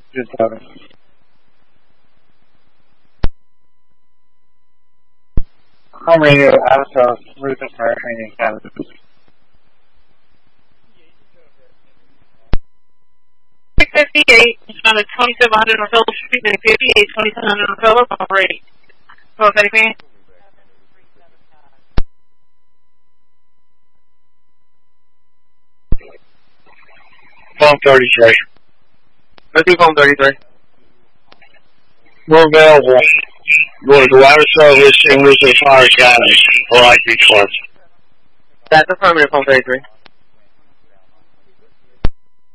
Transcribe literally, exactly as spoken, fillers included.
Good talking. Home radio, Astros, Rufus Hurricane Canada. six fifty-eight, on a twenty-seven hundred on Phillips Street, and fifty-eight, twenty-seven hundred on Phillips, operate. Phillips, anything? Phone thirty-three. Let's do phone thirty-three. We're available. Go to wire service in Lucas Fire Academy, or I P Club. That's affirmative, phone thirty-three.